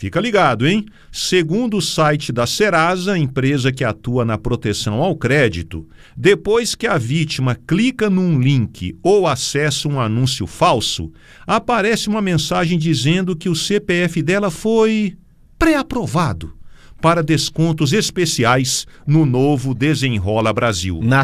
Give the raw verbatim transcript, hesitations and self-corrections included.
Fica ligado, hein? Segundo o site da Serasa, empresa que atua na proteção ao crédito, depois que a vítima clica num link ou acessa um anúncio falso, aparece uma mensagem dizendo que o C P F dela foi pré-aprovado para descontos especiais no novo Desenrola Brasil. Na